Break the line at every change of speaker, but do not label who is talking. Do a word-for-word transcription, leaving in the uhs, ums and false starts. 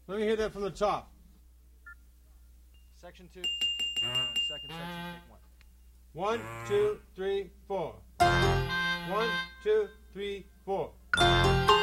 Let me hear that from the top.
Section two. Second section, take one.
One, two, three, four. One, two, three,